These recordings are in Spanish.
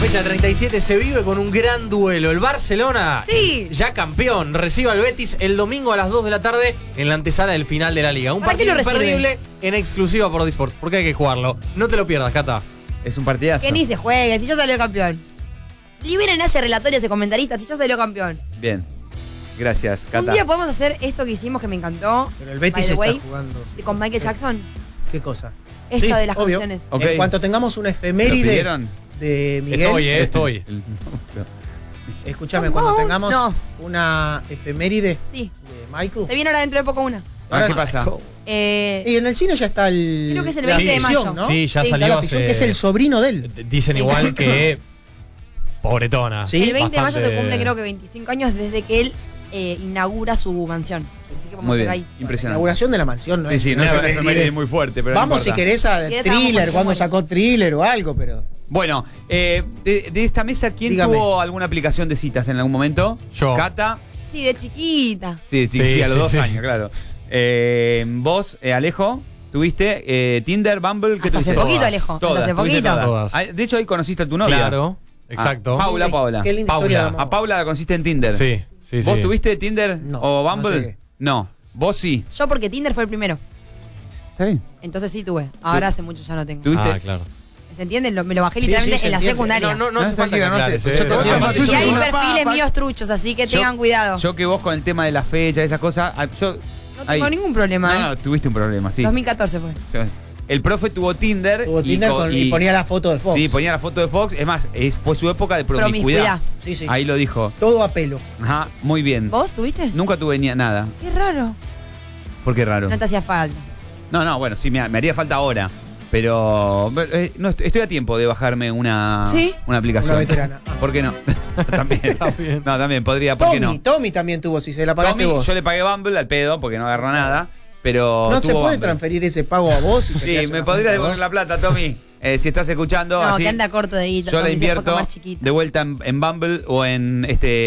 fecha 37 se vive con un gran duelo. El Barcelona, sí, ya campeón, recibe al Betis el domingo a las 2 de la tarde en la antesala del final de la Liga. Un partido imperdible en exclusiva por Disport, porque hay que jugarlo. No te lo pierdas, Cata. Es un partidazo. Que ni se juegue, si ya salió campeón. Liberen a ese relator y a ese comentarista, si ya salió campeón. Bien. Gracias, Cata. Un día podemos hacer esto que hicimos que me encantó. Pero el Betis está jugando. Con Michael Jackson. ¿Qué cosa? Esto Sí, de las obvio. canciones. Okay. En cuanto tengamos una efeméride de Miguel. Estoy. Escúchame, cuando tengamos una efeméride de Michael. Se viene ahora dentro de poco una. ¿Qué pasa? Y en el cine ya está el. Creo que es el 20 de mayo, ¿no? Sí, ya salió hace. Que es el sobrino de él. Dicen igual que. Pobretona. Sí, el 20 de mayo se cumple, creo que 25 años desde que él inaugura su mansión. Así que vamos muy a bien, ahí. impresionante. La inauguración de la mansión, ¿no? Sí, sí, no es una efeméride muy fuerte, pero vamos no si querés a Thriller, cuando sacó Thriller o algo, pero. Bueno, de esta mesa, ¿quién tuvo alguna aplicación de citas en algún momento? Yo. ¿Cata? Sí, de chiquita. Sí, a los 2 años, claro. Vos, Alejo, ¿tuviste Tinder, Bumble? ¿Qué tuviste? Hace poquito, Alejo. Todas, hace poquito. Todas. De hecho, ahí conociste a tu novia. Claro, exacto. Paula. Qué linda historia de amor. A Paula la conociste en Tinder. Sí. ¿Vos tuviste Tinder o Bumble? No. ¿Vos sí? Yo porque Tinder fue el primero. Está bien. Entonces sí tuve. Ahora hace mucho ya no tengo. ¿Tuviste? Ah, claro. ¿Se entiende? Me lo bajé literalmente en la secundaria. No hace falta que aclares, Y hay perfiles míos truchos, así que tengan cuidado. Yo que vos con el tema de la fecha, esas cosas, yo... No tengo ningún problema. No, tuviste un problema, sí. 2014 fue. El profe tuvo Tinder, y ponía la foto de Fox. Sí, ponía la foto de Fox. Es más, fue su época de promiscuidad. Sí, sí. Ahí lo dijo. Todo a pelo. Ajá, muy bien. ¿Vos tuviste? Nunca tuve nada. Qué raro. ¿Por qué raro? No te hacía falta. No, bueno, sí, me haría falta ahora. Pero no, estoy a tiempo de bajarme una aplicación. Una veterana. ¿Por qué no? También. No, también podría, ¿por qué no? Tommy también tuvo, si se la pagaste vos. Yo le pagué Bumble al pedo porque no agarró nada. Pero no se puede Bumble. transferir ese pago a vos. Sí, me podría devolver la plata, Tommy. Si estás escuchando. No, así, que anda corto de guita. yo la invierto de vuelta en Bumble o en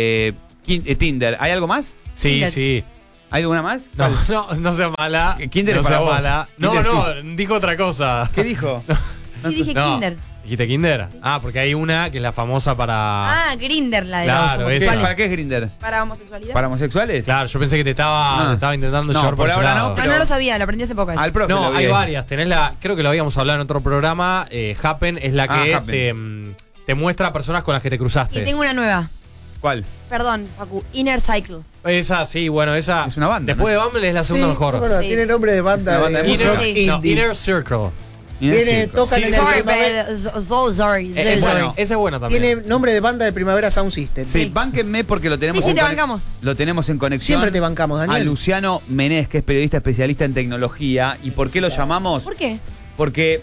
Tinder. ¿Hay algo más? Sí, Tinder. sí. ¿Hay alguna más? No sea mala. Tinder no es para sea vos. mala. Dijo otra cosa. ¿Qué dijo? Sí, dije Kinder. ¿Dijiste Kinder? Ah, porque hay una que es la famosa para... Ah, Grinder, la de Claro, los homosexuales. ¿Para qué es Grindr? ¿Para homosexualidad? ¿Para homosexuales? Claro, yo pensé que te estaba intentando llevar por ese ahora lado. no, pero... No lo sabía, lo aprendí hace poco. Al profe No, lo vi. hay varias. Tenés creo que lo habíamos hablado en otro programa. Happen es la que te muestra personas con las que te cruzaste. Y tengo una nueva. ¿Cuál? Perdón, Facu. Inner Cycle. Esa, sí, bueno, esa... Es una banda. Después de Bumble es la segunda mejor. Bueno, Sí. tiene nombre de banda. Inner Circle. Tocan en el Sorry, primavera. sorry. Bueno, esa es buena también. Tiene nombre de banda de Primavera Sound System. Sí, bánquenme porque lo tenemos Sí, te bancamos. Lo tenemos en conexión. Siempre te bancamos, Daniel. A Luciano Menés, que es periodista especialista en tecnología. ¿Y por qué lo llamamos? ¿Por qué? Porque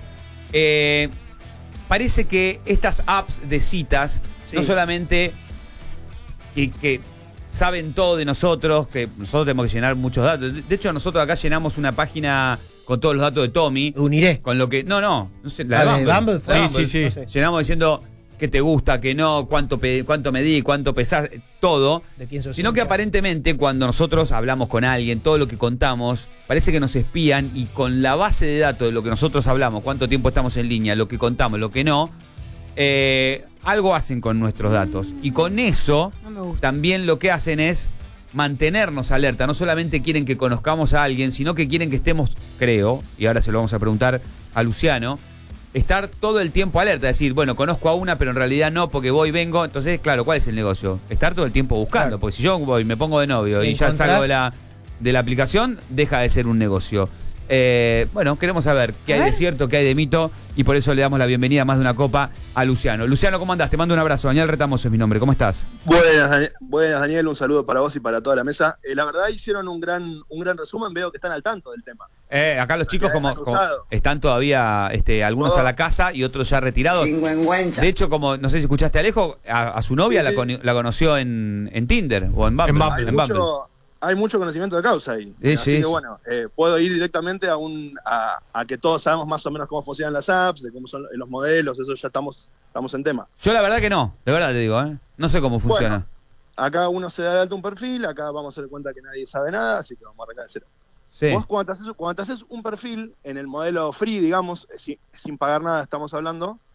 parece que estas apps de citas no solamente que saben todo de nosotros, que nosotros tenemos que llenar muchos datos. De hecho, nosotros acá llenamos una página con todos los datos de Tommy. Uniré. Con lo que. No sé, la de Bumble. Sí. No sé. Llenamos diciendo qué te gusta, qué no, cuánto medí, cuánto pesás, todo. De quién sos Sino que aparentemente cuando nosotros hablamos con alguien, todo lo que contamos, parece que nos espían y con la base de datos de lo que nosotros hablamos, cuánto tiempo estamos en línea, lo que contamos, lo que no, algo hacen con nuestros datos. Y con eso también lo que hacen es mantenernos alerta. No solamente quieren que conozcamos a alguien, sino que quieren que estemos, creo, y ahora se lo vamos a preguntar a Luciano, estar todo el tiempo alerta, decir, bueno, conozco a una, pero en realidad no, porque voy, vengo. Entonces, claro, ¿cuál es el negocio? Estar todo el tiempo buscando, Claro. porque si yo voy, me pongo de novio Si y ya encontrás... salgo de la aplicación, deja de ser un negocio. Bueno, queremos saber qué hay de cierto, qué hay de mito, y por eso le damos la bienvenida a Más de una Copa a Luciano. Luciano, ¿cómo andás? Te mando un abrazo. Daniel Retamoso es mi nombre. ¿Cómo estás? Buenas, Daniel. Un saludo para vos y para toda la mesa. La verdad hicieron un gran resumen. Veo que están al tanto del tema. Acá los chicos como están todavía algunos a la casa y otros ya retirados. De hecho, como no sé si escuchaste a Alejo, a su novia la conoció en Tinder o en Bumble. En Bumble. Hay mucho conocimiento de causa ahí. Sí, Así sí. que bueno, puedo ir directamente a que todos sabemos más o menos cómo funcionan las apps, de cómo son los modelos, eso ya estamos en tema. Yo la verdad que no, de verdad te digo, no sé cómo funciona. Bueno, acá uno se da de alta un perfil, acá vamos a hacer cuenta que nadie sabe nada, así que vamos a arrancar de cero. Sí. Vos cuando te haces un perfil en el modelo free, digamos, sin pagar nada estamos hablando,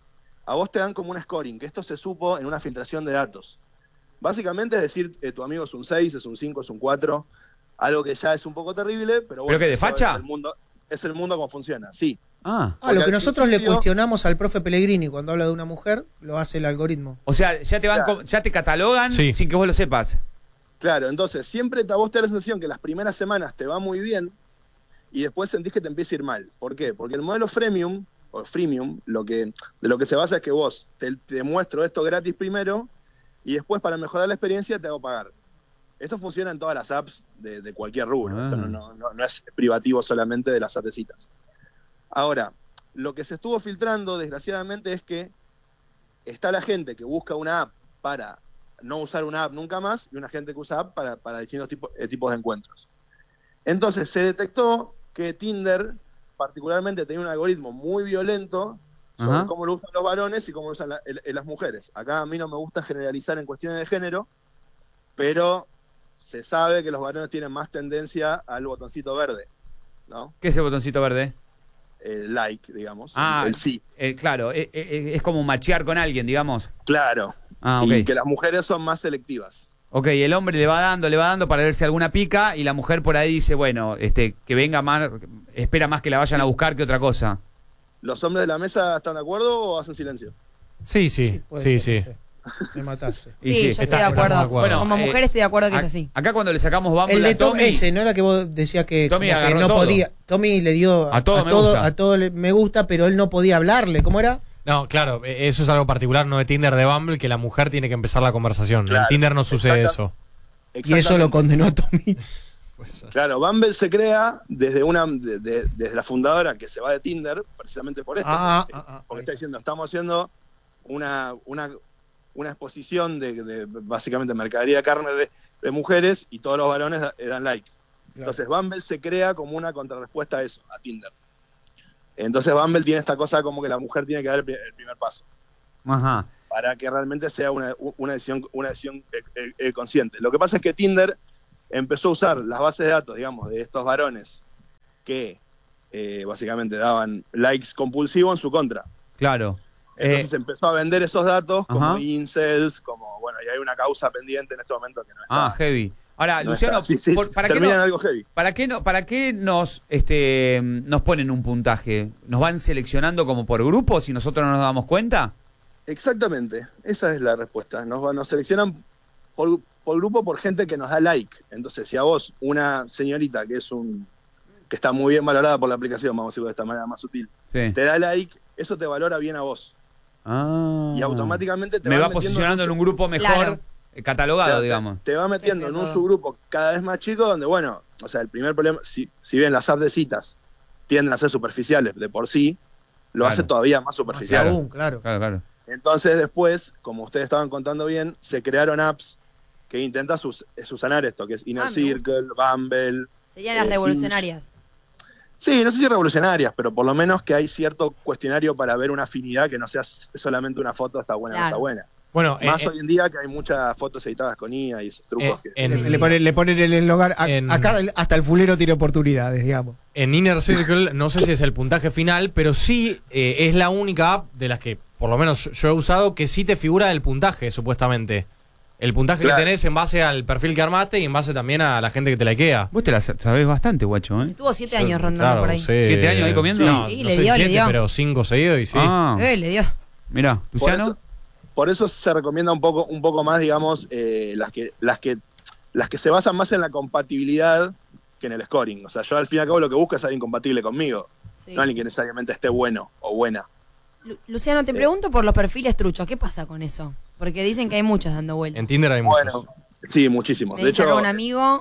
a vos te dan como un scoring, que esto se supo en una filtración de datos. Básicamente es decir, tu amigo es un 6, es un 5, es un 4, algo que ya es un poco terrible, pero bueno. ¿Pero qué, de facha? Es el mundo como funciona, sí. Lo que nosotros le cuestionamos al profe Pellegrini cuando habla de una mujer, lo hace el algoritmo. O sea, ya te catalogan sin que vos lo sepas. Claro, entonces siempre vos te da la sensación que las primeras semanas te va muy bien y después sentís que te empieza a ir mal. ¿Por qué? Porque el modelo freemium, de lo que se basa es que vos te muestro esto gratis primero y después para mejorar la experiencia te hago pagar. Esto funciona en todas las apps de cualquier rubro. Esto no es privativo solamente de las appecitas. Ahora, lo que se estuvo filtrando, desgraciadamente, es que está la gente que busca una app para no usar una app nunca más y una gente que usa app para distintos tipos de encuentros. Entonces, se detectó que Tinder, particularmente, tenía un algoritmo muy violento sobre cómo lo usan los varones y cómo lo usan las mujeres. Acá a mí no me gusta generalizar en cuestiones de género, pero se sabe que los varones tienen más tendencia al botoncito verde, ¿no? ¿Qué es el botoncito verde? El like, digamos. El sí. Claro, es como machear con alguien, digamos. Claro. Okay. Y que las mujeres son más selectivas. Ok, el hombre le va dando para ver si alguna pica y la mujer por ahí dice, bueno, que venga más, espera más que la vayan a buscar que otra cosa. ¿Los hombres de la mesa están de acuerdo o hacen silencio? Sí. Me mataste. Sí, yo estoy de acuerdo. Bueno, como mujer estoy de acuerdo que es así. Acá cuando le sacamos Bumble El de a Tommy... ese, ¿no era que vos decías que, Tommy que agarró no todo. podía? Tommy le dio A todo me gusta, pero él no podía hablarle. ¿Cómo era? No, claro, eso es algo particular, no de Tinder, de Bumble, que la mujer tiene que empezar la conversación. Claro, en Tinder no sucede eso. Y eso lo condenó a Tommy. Claro, Bumble se crea desde desde la fundadora que se va de Tinder, precisamente por esto. Porque está diciendo, estamos haciendo una exposición de básicamente mercadería de carne de mujeres y todos los varones dan like. Claro. Entonces Bumble se crea como una contrarrespuesta a eso, a Tinder. Entonces Bumble tiene esta cosa como que la mujer tiene que dar el primer paso. Ajá. Para que realmente sea una decisión consciente. Lo que pasa es que Tinder empezó a usar las bases de datos, digamos, de estos varones que básicamente daban likes compulsivos en su contra. Claro. Entonces empezó a vender esos datos como incels, como, bueno, y hay una causa pendiente en este momento que no está. Heavy. Ahora, no Luciano, ¿para qué algo heavy? ¿Para qué nos ponen un puntaje? ¿Nos van seleccionando como por grupo si nosotros no nos damos cuenta? Exactamente, esa es la respuesta. Nos seleccionan por grupo, por gente que nos da like. Entonces, si a vos, una señorita que está muy bien valorada por la aplicación, vamos a decirlo de esta manera más sutil, te da like, eso te valora bien a vos. Y automáticamente te va posicionando en un grupo mejor catalogado, digamos. Te va metiendo en un subgrupo cada vez más chico donde, bueno, o sea, el primer problema, si bien las apps de citas tienden a ser superficiales de por sí, lo hace todavía más superficial. Claro. Entonces después, como ustedes estaban contando bien, se crearon apps que intentan subsanar esto, que es Inner Circle, Bumble. Serían las revolucionarias. Sí, no sé si revolucionarias, pero por lo menos que hay cierto cuestionario para ver una afinidad, que no sea solamente una foto, está buena, no está buena. Bueno, más hoy en día que hay muchas fotos editadas con IA y esos trucos. Le ponen el eslogan, acá hasta el fulero tiene oportunidades, digamos. En Inner Circle, no sé si es el puntaje final, pero sí es la única app de las que, por lo menos yo he usado, que sí te figura el puntaje, supuestamente. El puntaje que tenés en base al perfil que armaste y en base también a la gente que te likea. Vos te la sabés bastante, guacho, ¿eh? Estuvo 7 años rondando por ahí. 7 años ahí comiendo. Sí, no le sé dio, 7, pero 5 seguidos y sí. Le dio. Mirá, Luciano. Por eso se recomienda un poco más, digamos, las que se basan más en la compatibilidad que en el scoring. O sea, yo al fin y al cabo lo que busco es alguien compatible conmigo, no alguien que necesariamente esté bueno o buena. Luciano, te pregunto por los perfiles truchos. ¿Qué pasa con eso? Porque dicen que hay muchos dando vueltas. En Tinder hay muchos. Bueno, sí, muchísimos. De hecho, un amigo,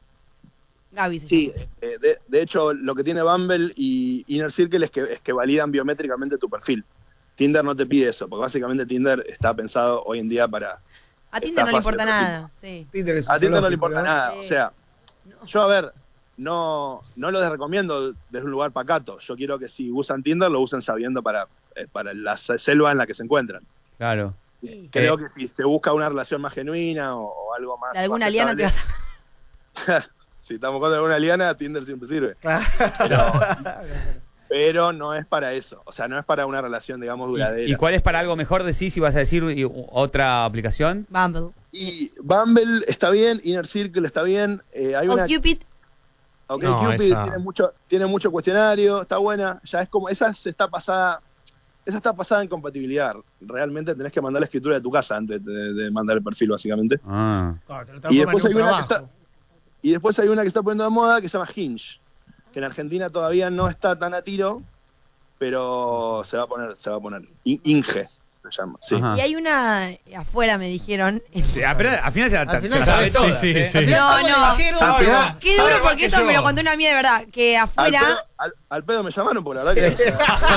Gaby se llama. De hecho, lo que tiene Bumble y Inner Circle es que validan biométricamente tu perfil. Tinder no te pide eso, porque básicamente Tinder está pensado hoy en día para... A Tinder no le importa nada. Sí. A Tinder no le importa nada. O sea, yo, a ver, no lo recomiendo desde un lugar pacato. Yo quiero que si usan Tinder, lo usen sabiendo para la selva en la que se encuentran. Claro. Sí. Creo que si se busca una relación más genuina o algo más... De alguna liana te vas a... Si estamos con alguna liana, Tinder siempre sirve. pero no es para eso. O sea, no es para una relación, digamos, duradera. ¿Y cuál es para algo mejor? Decís si vas a decir otra aplicación. Bumble. Y Bumble está bien, Inner Circle está bien. Hay O una... Cupid. Ok, No, Cupid esa- tiene mucho cuestionario, está buena. Ya es como, esa está pasada en compatibilidad. Realmente tenés que mandar la escritura de tu casa antes de mandar el perfil, básicamente. Ah. Claro, te lo Y transforma después, en hay un una que trabajo. y después hay una que está poniendo de moda que se llama Hinge, que en Argentina todavía no está tan a tiro, pero se va a poner. Inge se llama, sí. Ajá. Y hay una afuera, me dijeron. Sí, pero al final se la, Al final se la se sabe sí, toda. sí, ¿eh? sí. Al final, No, algo le no. bajaron, Sabe pero- más. Qué Sabe duro más porque que esto yo. me lo contó una amiga de verdad. Que afuera. Al pedo me llamaron, por la verdad que...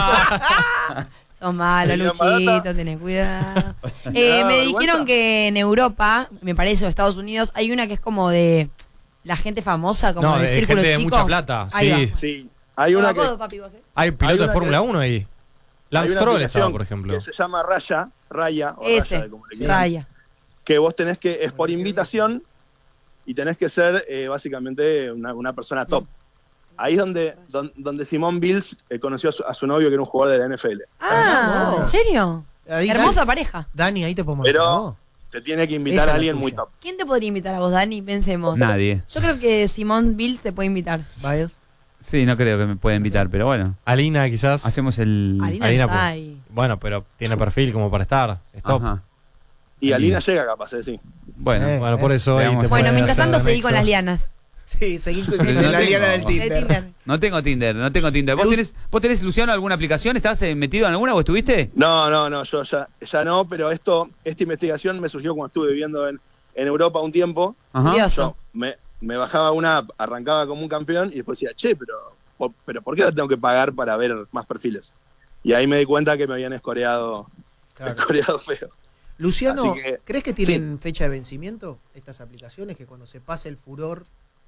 Son malos, Señor Luchito, Barata. tenés cuidado. No, Me vergüenza. dijeron que en Europa, me parece, o Estados Unidos, hay una que es como de la gente famosa, como No, del de círculo gente de chico. mucha plata. Ahí Sí. va. Sí, hay una que... Codo, papi, vos, Hay piloto Hay de una Fórmula que- 1 ahí. hay Lance una Stroll aplicación estaba, por ejemplo. que se llama Raya, o Ese, Raya, como le quieran, Raya. que vos tenés que, es por invitación, y tenés que ser básicamente una persona top. Ahí es donde Simone Biles conoció a su novio, que era un jugador de la NFL. Ah, ¿en serio? Ahí, Hermosa pareja. Dani, ahí te podemos Pero te tiene que invitar Esa a es la alguien tuya. muy top. ¿Quién te podría invitar a vos, Dani? Pensemos. Nadie. Yo creo que Simón Bill te puede invitar. ¿Vayas? Sí, no creo que me pueda invitar, pero bueno. Alina, quizás. Hacemos el... Alina Alina, está pues. ahí. Bueno, pero tiene perfil como para estar. Stop. Ajá. Y Alina. Alina llega capaz, sí. Bueno. Bueno, por eso ahí Veamos. te Bueno, puede mientras hacer tanto de seguí con nexo. las lianas. Sí, seguí con Pero no la tengo. liana del De Tinder. Tinder. No tengo Tinder. ¿Vos tenés, Luciano, alguna aplicación? ¿Estás metido en alguna o estuviste? No, yo ya no, pero esta investigación me surgió cuando estuve viviendo en Europa un tiempo. Ajá. Curioso. Yo me bajaba una app, arrancaba como un campeón y después decía, che, pero ¿por qué la tengo que pagar para ver más perfiles? Y ahí me di cuenta que me habían escoreado feo. Luciano, Así que, ¿crees que tienen fecha de vencimiento estas aplicaciones? Que cuando se pase el furor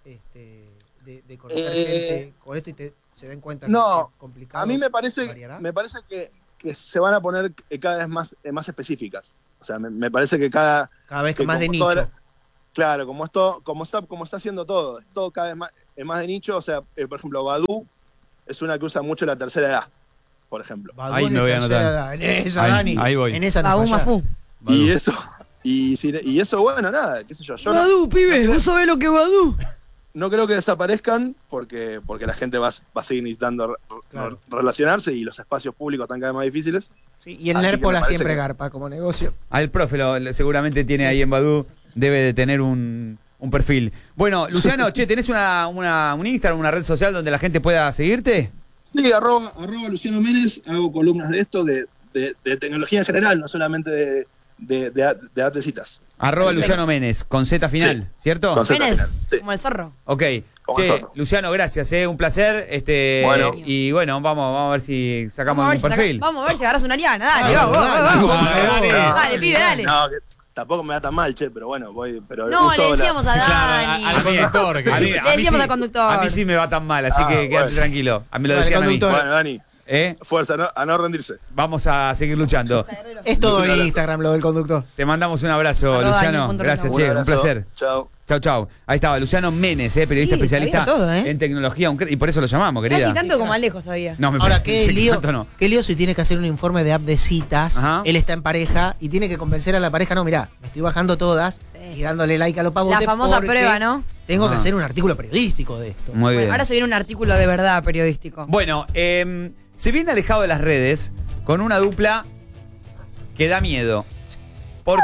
de conocer gente con esto y se den cuenta No, que es complicado. A mí me parece que se van a poner cada vez más por O sea, me parece que cada Cada vez que más de como nicho. toda claro, como está haciendo todo, es todo cada vez más de nicho. O sea, por ejemplo, Badoo es una que usa mucho la tercera edad, por ejemplo. Badoo Ahí es me de voy a tercera anotar. edad. En esa, Ahí- Dani. ahí voy. En esa no Baú fallás. Mafú. Y eso, bueno, nada, qué sé yo. Yo Badú, ¿vos sabés lo que es Badú? no creo que desaparezcan porque la gente va a seguir necesitando Claro. relacionarse y los espacios públicos están cada vez más difíciles. Sí, y el Así que Nerpola me parece siempre que- garpa como negocio. Al profe seguramente tiene ahí en Badoo, debe de tener un perfil. Bueno, Luciano, tenés un Instagram, una red social donde la gente pueda seguirte. Sí, arroba Luciano Méndez, hago columnas de esto, de tecnología en general, no solamente de artecitas. @ Luciano Menes, con Z final, Sí. ¿cierto? Con Z. Menes, Sí. como el zorro. Ok. Como Che, nosotros. Luciano, gracias, un placer. Bueno. Y bueno, vamos a ver si sacamos Vamos a ver algún si perfil. vamos a ver si agarras una liana. Dale, Ah, vamos, dale, vamos. dale, dale. Dale, pibe, dale. No, que tampoco me da tan mal, che, pero bueno, voy. Pero No, uso le la- decíamos a Dani. Al conductor. que- A mí Le decíamos sí- al conductor. A mí sí me va tan mal, así Ah, que quédate bueno. tranquilo. A mí lo Vale, decían a mí. conductor. Bueno, Dani, fuerza, a no rendirse. Vamos a seguir luchando. Es todo Un abrazo. Instagram lo del conductor. Te mandamos un abrazo, @ Luciano. Dani.Reno. Gracias, Un che, un abrazo. placer. Chao. Chau. Ahí estaba, Luciano Menes, periodista Sí, especialista sabía todo, en tecnología, y por eso lo llamamos, querida. Casi tanto como Alejo sabía. No, me Ahora, parece qué que lío, tanto no. qué lío si tiene que hacer un informe de app de citas. Ajá. Él está en pareja y tiene que convencer a la pareja. No, mirá, me estoy bajando todas Sí. y dándole like a los pavotes. La famosa porque prueba, ¿no? Tengo que Ah. hacer un artículo periodístico de esto. Muy Bueno, bien. ahora se viene un artículo de verdad periodístico. Bueno, se viene alejado de las redes con una dupla que da miedo. Porque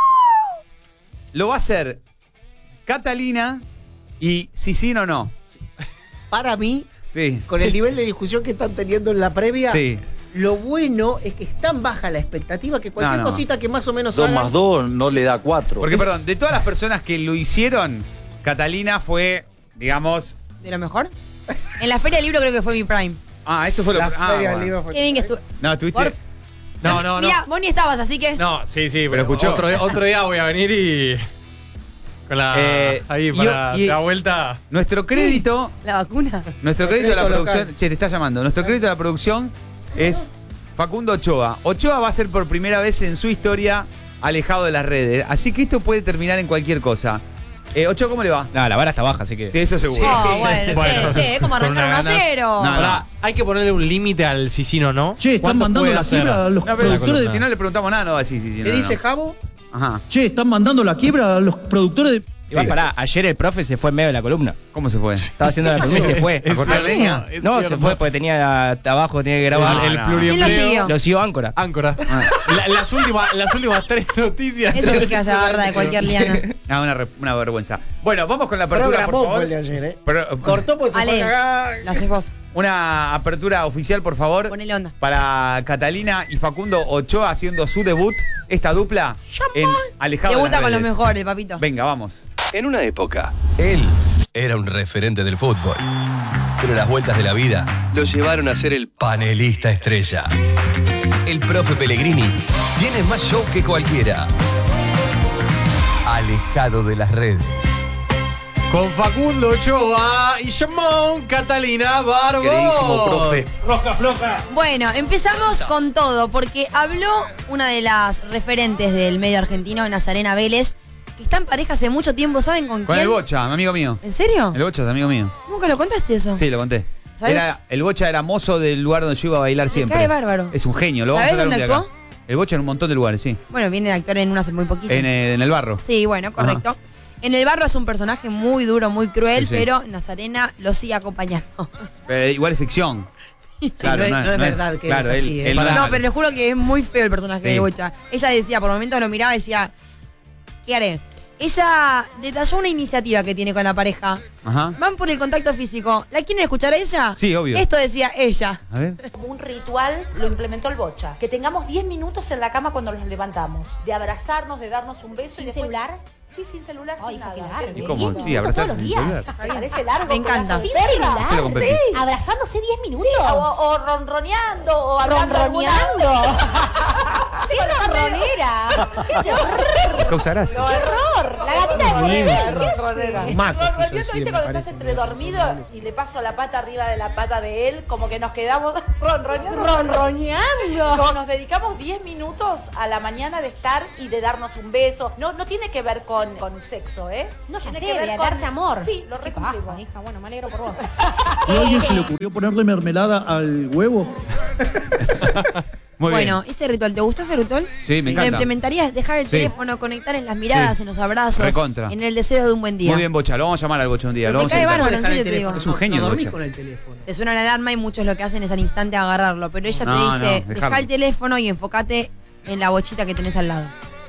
lo va a hacer Catalina y si sí o no. Para mí, Sí. con el nivel de discusión que están teniendo en la previa, Sí. lo bueno es que es tan baja la expectativa que cualquier No. cosita que más o menos 2 hagan- más 2 no le da 4. Porque, perdón, de todas las personas que lo hicieron, Catalina fue, digamos. ¿De lo mejor? En la Feria del Libro creo que fue mi prime. Eso fue lo la que. feria del Bueno. libro fue- Qué bien que estuve. No, estuviste. Por- No. Mira, vos ni estabas, así que. No, sí, Pero pero escuchó. otro día voy a venir y. Con la. Ahí y- para y- la vuelta. Nuestro crédito. La vacuna. Nuestro crédito a la crédito producción. local. Che, te está llamando. Nuestro crédito a la producción es Facundo Ochoa. Ochoa va a ser por primera vez en su historia alejado de las redes. Así que esto puede terminar en cualquier cosa. Ocho, ¿cómo le va? No, la vara está baja, así que. Sí, eso seguro. Oh, bueno, che, es como arrancar 1-0. No, Pará, hay que ponerle un límite al Sisino, ¿no? Che, están ¿Cuánto mandando puede la hacer? quiebra a los No, pero productores si de... no le preguntamos nada, no va a decir sí, ¿Qué no, dice no. Jabo? Ajá. Che, están mandando la quiebra a los productores de... Igual, pará, ayer el profe se fue en medio de la columna. ¿Cómo se fue? Estaba haciendo la columna y se fue. ¿A cortar leña? No, se fue porque tenía trabajo, tenía que grabar. El no. pluriempleo. ¿Quién lo siguió? Lo siguió Áncora. Áncora. Las últimas 3 noticias. Eso sí que se agarra de cualquier liana. Ah, una vergüenza. Bueno, vamos con la apertura, por Programó favor. fue el de ayer, ¿eh? Pero- Cortó porque se Ale, fue acá. la haces vos. Una apertura oficial, por favor. Ponele onda. Para Catalina y Facundo Ochoa haciendo su debut, esta dupla en Alejado de Debuta las con los Redes. mejores, papito. Venga, vamos. En una época, él era un referente del fútbol, pero las vueltas de la vida lo llevaron a ser el panelista estrella. El profe Pellegrini tiene más show que cualquiera. Alejado de las redes. Con Facundo Ochoa y Jamón Catalina Barbo. Queridísimo profe. Bueno, empezamos con todo, porque habló una de las referentes del medio argentino, Nazarena Vélez, que está en pareja hace mucho tiempo, ¿saben con Con quién? el Bocha, mi amigo mío. ¿En serio? El Bocha es amigo mío. ¿Nunca lo contaste eso? Sí, lo conté. ¿Sabés? El Bocha era mozo del lugar donde yo iba a bailar siempre. cae bárbaro. Es un genio, lo vamos a ¿Sabés traer un dónde día actuó? acá. El Bocha en un montón de lugares, sí. Bueno, viene de actor en una hace muy poquito. En el barro. Sí, bueno, correcto. En el barro es un personaje muy duro, muy cruel, Sí, sí. pero Nazarena lo sigue acompañando. Igual es ficción. no es verdad que es así, ¿eh? él No, pero les juro que es muy feo el personaje Sí. de Bocha. Ella decía, por momentos lo miraba y decía, ¿qué haré? Ella detalló una iniciativa que tiene con la pareja. Ajá. Van por el contacto físico. ¿La quieren escuchar a ella? Sí, obvio. Esto decía ella. A ver. Como un ritual lo implementó el Bocha. Que tengamos 10 minutos en la cama cuando nos levantamos. De abrazarnos, de darnos un beso. ¿Sin y después... celular? Sí, sin celular, Ay, sin hija, qué nada. largo. ¿Y cómo? 10 Sí, minutos abrazarse todos los sin días. celular. Me parece largo. Me encanta. Sin ¿Sin celular. celular? Se lo competí. Sí. ¿Abrazándose 10 minutos? Sí, o ronroneando, o hablando ¿Ronroneando? ¡Qué ronronera! Causa gracia. ¡No, error! La gatita de ronronera. Maco quiso Ronroneando, decir, ¿viste me cuando parece. estás entre dormido y le paso la pata arriba de la pata de él? Como que nos quedamos ronroneando. ¡Ronroneando! Como nos dedicamos 10 minutos a la mañana de estar y de darnos un beso. No tiene que ver con sexo, ¿eh? No, ya tiene sé, que ver de con darse amor. Sí, lo Qué recumplimos. paja, hija. Bueno, me alegro por vos. ¿Y a alguien se le ocurrió ponerle mermelada al huevo? Muy Bueno, bien. ese ritual, ¿te gustó ese ritual? Sí, me Lo encanta. implementarías, dejar el Sí. teléfono, conectar en las miradas, Sí. en los abrazos, Recontra. en el deseo de un buen día. Muy bien, Bocha. Lo vamos a llamar al Bocha un día. Me Lo vamos a cae invitar. bárbaro, en Dejar el serio te teléfono. digo. Es un genio, No dormís Bocha. con el teléfono. Te suena la alarma y muchos lo que hacen es al instante agarrarlo, pero ella No, te no, dice, dejarlo. deja el teléfono y enfócate en la bochita que tenés al lado.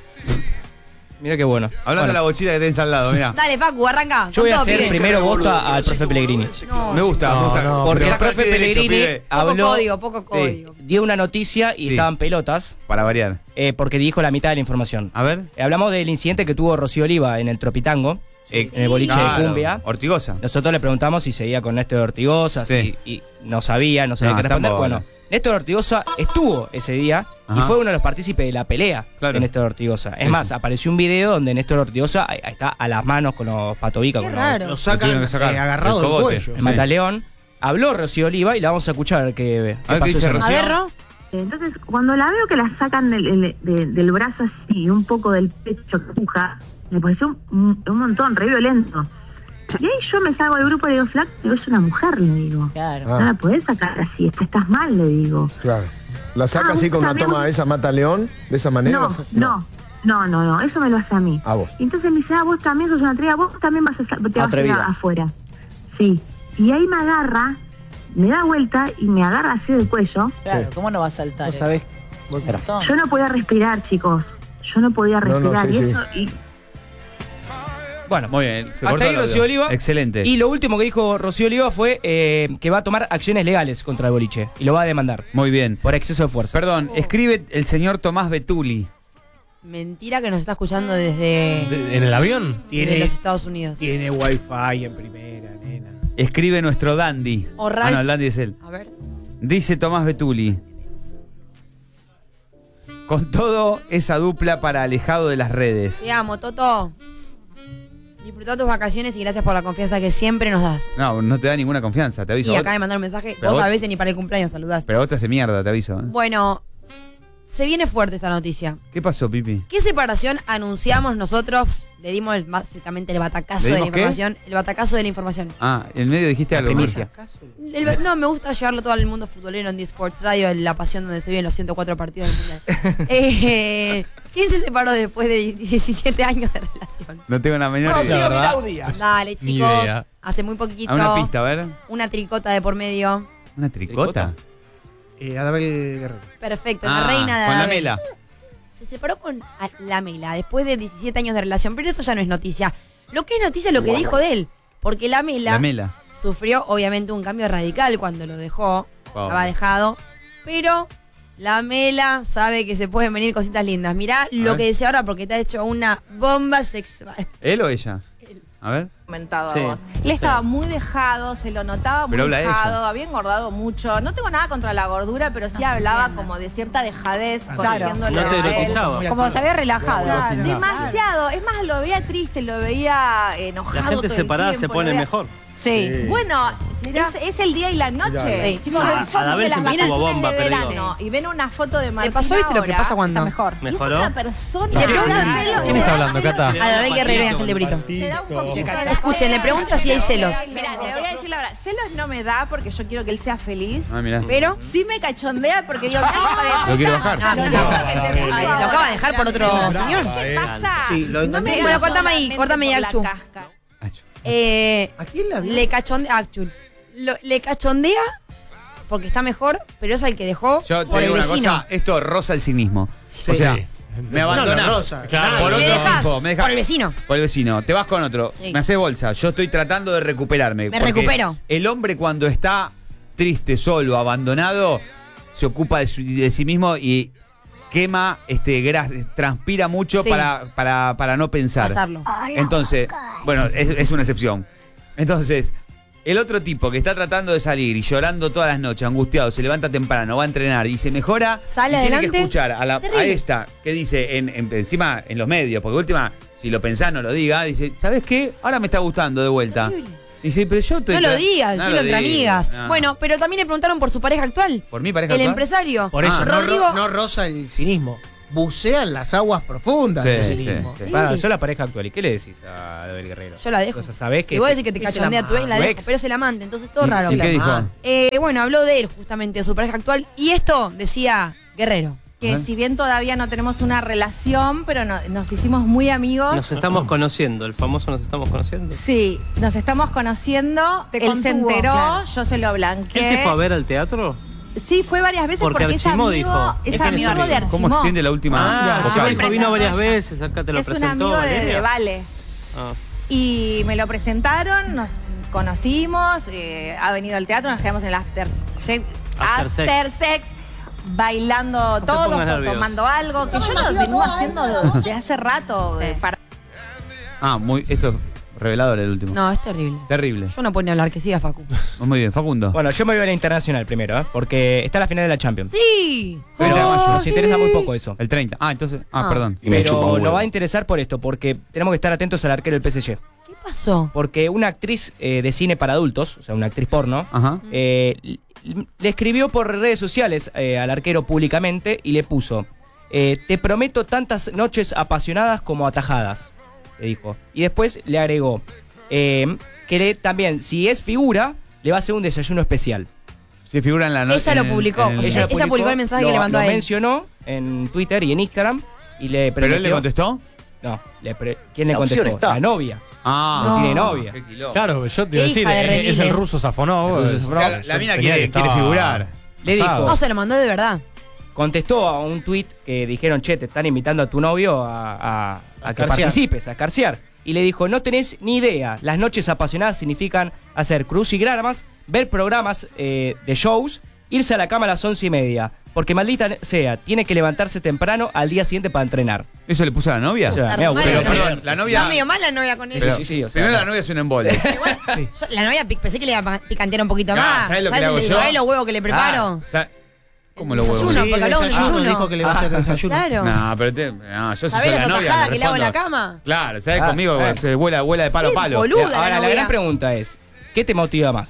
Mira qué bueno. Hablando de la bochita que tenés al lado, mira. Dale, Facu, arranca. Yo voy a con todo, hacer pibe. primero bosta al profe Pellegrini. No, Me gusta, me gusta. no, Porque el Sacate profe derecho, Pellegrini pibe. habló, poco código. dio una noticia y Sí. estaban pelotas Para variar. porque dijo la mitad de la información. A ver. Hablamos del incidente que tuvo Rocío Oliva en el Tropitango, en el boliche Claro, de Cumbia. Ortigosa. Nosotros le preguntamos si seguía con Néstor Ortigosa, Sí. y no sabía No, qué responder. tampoco. Bueno, Néstor Ortigosa estuvo ese día y Ajá. fue uno de los partícipes de la pelea Claro. de Néstor Ortigosa. Es Sí. más, apareció un video donde Néstor Ortigosa ahí está a las manos con los patobicas, Qué con raro. Lo Lo sacan tuvieron que sacar. agarrado El del cogote. cuello. el Mataleón. Habló Rocío Oliva y la vamos a escuchar a ver qué A ver qué pasó dice ese Rocío. A ver, Ro. Entonces, cuando la veo que la sacan del brazo así, un poco del pecho que puja, me pareció un montón, re violento. Y ahí yo me salgo del grupo y le digo, Flac, digo, es una mujer, le digo. Claro. No la podés sacar así, estás mal, le digo. Claro. ¿La saca Ah, así con una también- toma de esa mata león? ¿De esa manera? No, la saca? no, eso me lo hace a mí. A vos. Y entonces me dice, vos también sos una atrevida, vos también te vas a Atrevida. ir afuera. Sí. Y ahí me agarra, me da vuelta y me agarra así del cuello. Claro, Sí. ¿cómo no va a saltar? ¿Vos sabés? Un montón. Yo no podía respirar, chicos. Yo no podía No, respirar. sí, y sí. eso, y Bueno, Muy bien. Se hasta cortó ahí el audio. Rocío Oliva. Excelente. Y lo último que dijo Rocío Oliva fue que va a tomar acciones legales contra el boliche y lo va a demandar Muy bien. por exceso de fuerza. Perdón, escribe el señor Tomás Betuli. Mentira que nos está escuchando desde, ¿En el avión? desde los Estados Unidos. Tiene wifi en primera, nena. Escribe nuestro dandy. O Ralph. No, el dandy es él. A ver. Dice Tomás Betuli. Con todo, esa dupla para alejado de las redes. Te amo, Toto. Disfruta tus vacaciones y gracias por la confianza que siempre nos das. No, no te da ninguna confianza, te aviso. Y acá de mandar un mensaje, Pero vos vos- a veces ni para el cumpleaños saludás. Pero vos te hace mierda, te aviso. ¿eh? Bueno, se viene fuerte esta noticia. ¿Qué pasó, Pipi? ¿Qué separación anunciamos nosotros? Le dimos básicamente el batacazo ¿Le de la dimos qué? información. El batacazo de la información. Ah, en medio dijiste algo. primicia. No, me gusta llevarlo todo al mundo futbolero en D-Sports Radio, la pasión donde se viven los 104 partidos del Mundial. ¿Quién se separó después de 17 años de relación? No tengo la menor idea. Dale, Ni chicos. idea. Hace muy poquito. A una pista, a ver. Una tricota de por medio. ¿Una tricota? Adabel Guerrero. Perfecto, la reina de con la Adabel. Mela. Se separó con la Mela después de 17 años de relación, pero eso ya no es noticia. Lo que es noticia es lo que dijo de él. Porque la Mela sufrió obviamente un cambio radical cuando lo dejó. Pobre. Estaba dejado. Pero la Mela sabe que se pueden venir cositas lindas. Mirá lo ver. que dice ahora porque te ha hecho una bomba sexual. ¿Él o ella? A ver. Comentado Sí, a vos. Él estaba muy dejado, se lo notaba muy Pero habla dejado, ella. había engordado mucho. No tengo nada contra la gordura, pero sí hablaba como de cierta dejadez, Claro. conociéndolo No te a él. erotizaba. Como se había relajado. Claro, demasiado. Es más, lo veía triste, lo veía enojado. La gente todo el separada tiempo, se pone lo veía- mejor. Sí. Bueno, es el día y la noche. Mirá. Sí. Chicos, Ah, el fondo Adabel de las siempre tuvo vacaciones bomba, de pero verano y ven una foto de Martín pasó, ¿viste lo que ahora, pasa cuando- está mejor. ¿Mejoró? Y es una persona. Y le preguntan celos. ¿Quién está hablando, Cata? Adabel Guerrero y Ángel de Brito. Te da un poquito de- Escuchen, le pregunta si hay celos. Mira, te voy a decir la verdad. Celos no me da porque yo quiero que él sea feliz. Ah, mirá. Pero sí me cachondea porque digo, ¿qué Lo quiero bajar. Ah, Lo no. loco que se puso Ay, lo ahora. acaba de dejar por otro señor. ¿Qué pasa? Sí, lo No me entendí. Bueno, da cortame ahí, solamente cortame ahí, por la Achu. casca. ¿A quién le habló? Le cachondea. Achul. Le cachondea porque está mejor, pero es al que dejó Yo te por el digo una vecino. cosa, esto roza el cinismo. O sea, me abandonás. No, rosa. Claro. Por Me otro dejás tipo, me dejás. por el vecino. Por el vecino. Te vas con otro. Sí. Me hace bolsa. Yo estoy tratando de recuperarme. Me porque recupero. El hombre cuando está triste, solo, abandonado, se ocupa de sí mismo y quema, transpira mucho Sí. para no pensar. Pasarlo. Entonces, bueno, es una excepción. Entonces, el otro tipo que está tratando de salir y llorando todas las noches, angustiado, se levanta temprano, va a entrenar y se mejora, Sale y tiene adelante. que escuchar a Terrible. esta que dice encima en los medios, porque última, si lo pensás no lo diga, dice, ¿sabes qué? Ahora me está gustando de vuelta. Dice, pero yo estoy No lo digas, no decilo lo entre diga, amigas. no. Bueno, pero también le preguntaron por su pareja actual. ¿Por mi pareja El actual? empresario. Por eso, Rodrigo. no roza el cinismo. Bucea en las aguas profundas Sí, del sí, cinismo. sí. Para, yo la pareja actual. ¿Y qué le decís a Adabel Guerrero? Yo la dejo. O sea, sabés que. Si vos decís que te Sí, se cachondea la tu ex, la tu dejo, ex. pero es el amante, entonces todo raro. ¿Y qué dijo? Bueno, habló de él justamente, de su pareja actual. Y esto decía Guerrero. Que si bien todavía no tenemos una relación, pero nos hicimos muy amigos. Nos estamos conociendo, el famoso nos estamos conociendo. Sí, nos estamos conociendo. Te Él se contuvo, enteró, claro. yo se lo ¿Él blanqueé. te fue a ver al teatro? Sí, fue varias veces Porque porque, es Archimó amigo, dijo. es ¿Quién es amigo de Archimó? Archimó. ¿Cómo extiende la última Archimó vocal? dijo, vino varias veces, acá te lo Es un presentó amigo de Valeria. Vale. Ah. Y me lo presentaron, nos conocimos, ha venido al teatro, nos quedamos en el after sex, bailando te todo, pongas nervioso. tomando algo, que yo lo vengo haciendo de hace rato. Para... Esto es revelador el último. No, es terrible. Terrible. Yo no puedo ni hablar, que siga Facu. Muy bien, Facundo. Bueno, yo me voy a la internacional primero, porque está la final de la Champions. Sí. Pero Oh, nos interesa muy poco eso. El 30. Entonces. Ah. Perdón. Pero nos va a interesar por esto, porque tenemos que estar atentos al arquero del PSG. ¿Qué pasó? Porque una actriz de cine para adultos, o sea, una actriz porno, Ajá. le escribió por redes sociales al arquero públicamente y le puso: te prometo tantas noches apasionadas como atajadas, le dijo. Y después le agregó también, si es figura, le va a hacer un desayuno especial. Se figura en la noche. Ella lo publicó. Ella publicó el mensaje que le mandó a él. Lo mencionó en Twitter y en Instagram y le ¿Pero él le prometió- contestó? No, ¿quién le La opción contestó? está. La novia. No. Tiene novia. Qué quilombo. Claro, yo te iba a Qué decir, hija de es el remil, ruso Safonov. O sea, la mina quiere figurar. Le dijo, No, se lo mandó de verdad. contestó a un tweet que dijeron, che, te están invitando a tu novio a que escarciar. participes, a escarciar. Y le dijo, no tenés ni idea, las noches apasionadas significan hacer crucigramas, ver programas de shows, irse a la cama a las 11:30. Porque maldita sea, tiene que levantarse temprano al día siguiente para entrenar. ¿Eso le puso a la novia? O sea, Está me aburre. Pero, mal, perdón, la novia. Está medio mal la novia con él. Pero, Sí, o sea, primero no. la novia es un embole. La novia pensé que le iba a picantear un poquito No, más. ¿sabés lo que le hago yo? ¿Sabés los huevos que le preparo? ¿Cómo lo huevo? Desayuno, Sí, porque hablamos de desayuno, desayuno. dijo que le va a hacer desayuno. Claro. No, pero yo si ¿Sabés soy las la novia. atajadas me que le hago en la respondo. cama? Claro, ¿sabes? Conmigo se vuela de palo a Qué palo. boluda. Ahora, la novia. gran pregunta es, ¿qué te motiva más?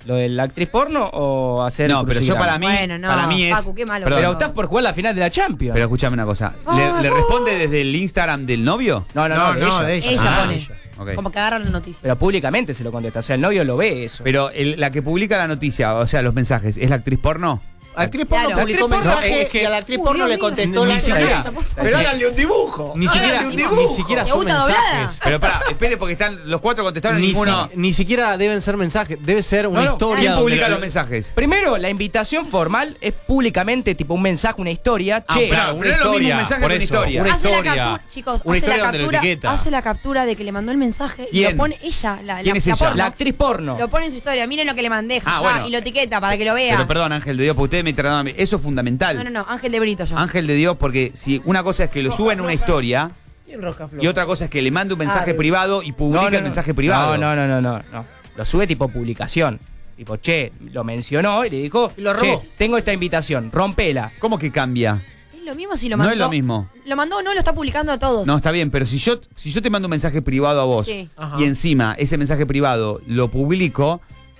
¿Lo de la actriz porno o hacer No, pero yo crucigrama? para mí es... Facu, qué malo. Perdón. Pero estás por jugar la final de la Champions. Pero escúchame una cosa. ¿Le responde desde el Instagram del novio? No, de ella. Ella pone. Ok. Como que agarran la noticia. Pero públicamente se lo contesta. O sea, el novio lo ve eso. Pero la que publica la noticia, o sea, los mensajes, ¿es la actriz porno? Actriz porno Claro. publicó No, mensaje es que- y a la actriz porno le contestó Ni la siquiera- Pero háganle un dibujo. Ni siquiera, Háganle un dibujo. ni siquiera ¿Te son gusta doblada? mensajes. Pero pará, espere porque están los 4 contestaron y ninguno... Ni siquiera deben ser mensajes, debe ser una historia. ¿Quién donde publica lo- los mensajes? Primero, la invitación formal es públicamente, tipo un mensaje, una historia. Che, claro, pero no es lo mismo un mensaje por que una eso, historia. una Hace la historia. captura, chicos, Una hace la historia donde lo captura, etiqueta. hace la captura de que le mandó el mensaje y ¿Quién? lo pone ella, ¿Quién es ella? porno. la actriz porno. Lo pone en su historia, miren lo que le mandé, jaja, bueno. y lo etiqueta para que lo vea. Pero perdón, Ángel de Dios, porque ustedes me trataron a mí. Eso es fundamental. No, Ángel de Brito yo. Ángel de Dios, porque si una cosa es que lo suba en una historia ¿Quién roja y otra cosa es que le mande un mensaje Ah, privado y publica el mensaje privado. No. Lo sube tipo publicación. Tipo, che, lo mencionó y le dijo, Y lo robó. che, tengo esta invitación, rompela. ¿Cómo que cambia? Es lo mismo si lo No mandó. es lo mismo. Lo mandó o no, lo está publicando a todos. No, está bien, pero si yo te mando un mensaje privado a vos Sí. Ajá. y encima ese mensaje privado lo publico,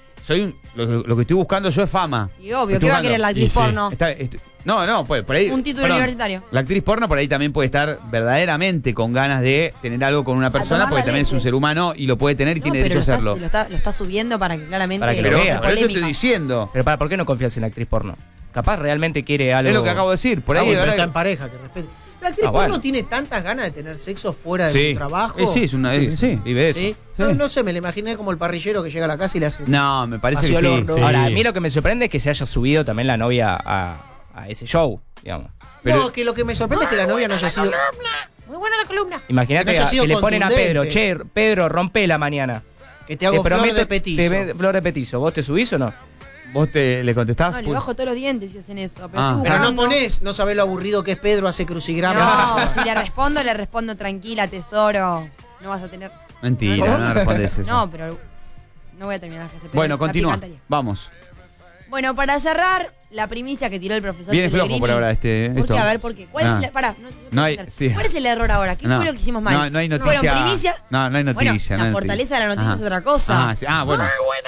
lo que estoy buscando yo es fama. Y obvio, Estoy ¿qué va a buscando- querer la actriz Y sí. porno? No, pues por ahí. Un título universitario. La actriz porno por ahí también puede estar verdaderamente con ganas de tener algo con una persona, tomar porque la también es un leche. ser humano y lo puede tener y No, tiene pero derecho a hacerlo. lo está subiendo para que claramente Para que lo Pero vea. por eso polémica. estoy diciendo. Pero ¿por qué no confías en la actriz porno? Capaz realmente quiere algo. Es lo que acabo de decir. Por ahí Pero ahora- está en pareja, que respete. La actriz Ah, bueno. porno tiene tantas ganas de tener sexo fuera de Sí. su trabajo. Sí, es una. Sí, vive eso. ¿Sí? No sé, me lo imaginé como el parrillero que llega a la casa y le hace. No, me parece Así que al sí. horno. sí. Ahora, a mí lo que me sorprende es que se haya subido también la novia a ese show, digamos. No, que lo que me sorprende es que la novia no haya sido. Muy buena la columna. Imagínate Que no haya sido que le ponen a Pedro, contundente. che, Pedro, rompela mañana. Que te hago flor de petizo. Flor de petizo. ¿Vos te subís o no? ¿Vos le contestás? No, le bajo todos los dientes si hacen eso. Pero, Ah. estoy Pero no buscando- ponés, no sabés lo aburrido que es Pedro, hace crucigrama. No, si le respondo tranquila, tesoro. No vas a tener. Mentira, no respondes eso. No, pero no voy a terminar la frase. pero Bueno, la continúa. picantaría. Vamos. Bueno, para cerrar, la primicia que tiró el profesor Viene flojo Pellegrini. por ahora ¿Por esto. qué? A ver, ¿por qué? ¿Cuál es el, pará, No hay- sí. ¿Cuál es el error ahora? ¿Qué No. fue lo que hicimos mal? No hay noticia. Fueron primicias. No hay noticia. Bueno, no la hay fortaleza de la noticia Ajá. es otra cosa. Ah, sí. Bueno.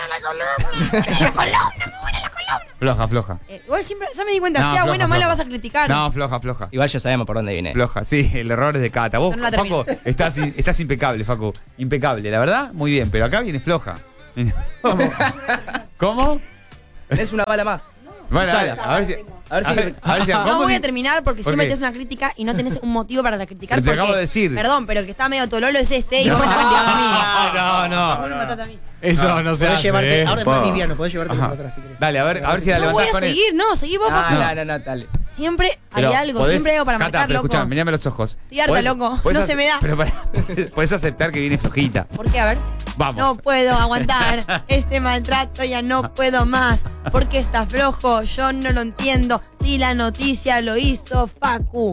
Floja. Igual siempre, ya me di cuenta, No, sea floja, bueno o malo floja. vas a criticar. No, floja. Igual ya sabemos por dónde viene. Floja, sí, el error es de Cata. Vos, No la Facu, estás impecable, Facu. Impecable, la verdad, muy bien, pero acá viene floja. ¿Cómo? Tenés una bala más. Bueno, Usala. a ver si. A ver si- No ¿cómo voy que- a terminar porque ¿Por siempre qué? te haces una crítica y no tenés un motivo para criticar. Pero te porque, acabo de decir. Perdón, pero el que está medio tololo es este y vos me estás criticando a mí. No. Vos me mataste a mí. Eso no se Podés hace. llevarte, ahora es más Po. liviano, podés llevarte Ajá. por atrás si querés. Dale, a ver si la No voy levantás a con él. seguir, no, seguí vos, Facu. No, dale. Siempre Pero hay algo, podés- siempre hay algo para Cata, marcar, pero loco. escuchame, mirame los ojos. Estoy harta, loco. No se me da. Pero podés aceptar que viene flojita. ¿Por qué? A ver. Vamos. No puedo aguantar este maltrato, ya no puedo más. Porque está flojo, yo no lo entiendo. Si la noticia lo hizo Facu.